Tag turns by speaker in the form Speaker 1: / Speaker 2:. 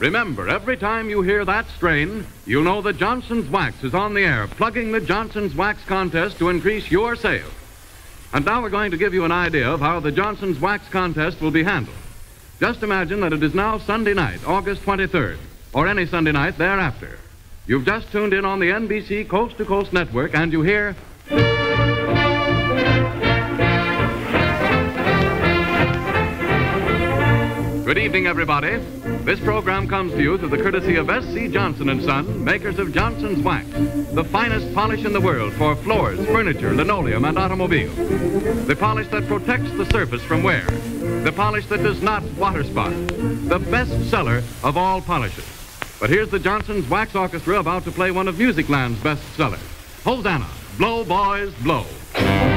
Speaker 1: Remember, every time you hear that strain, you'll know that Johnson's Wax is on the air, plugging the Johnson's Wax contest to increase your sales. And now we're going to give you an idea of how the Johnson's Wax contest will be handled. Just imagine that it is now Sunday night, August 23rd, or any Sunday night thereafter. You've just tuned in on the NBC Coast to Coast Network, and you hear... Good evening, everybody. This program comes to you through the courtesy of S.C. Johnson & Son, makers of Johnson's Wax, the finest polish in the world for floors, furniture, linoleum, and automobiles. The polish that protects the surface from wear. The polish that does not water spot. The best seller of all polishes. But here's the Johnson's Wax Orchestra about to play one of Musicland's best sellers. Hosanna, Blow, Boys, Blow.